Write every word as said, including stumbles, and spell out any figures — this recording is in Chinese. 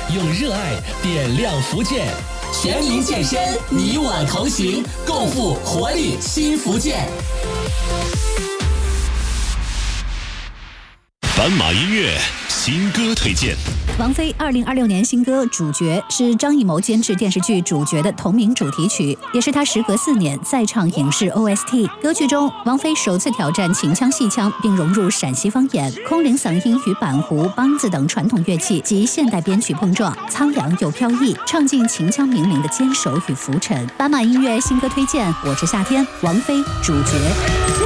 用热爱点亮福建。全民健身，你我同行，共赴活力新福建。 斑马音乐新歌推荐。 王菲二零二六年新歌《主角》是张艺谋监制电视剧《主角》的同名主题曲，也是她时隔四年再唱影视 O S T。歌曲中，王菲首次挑战秦腔戏腔，并融入陕西方言、空灵嗓音与板胡、梆子等传统乐器及现代编曲碰撞，苍凉又飘逸，唱尽秦腔名伶的坚守与浮沉。斑马音乐新歌推荐，我是夏天，王菲《主角》。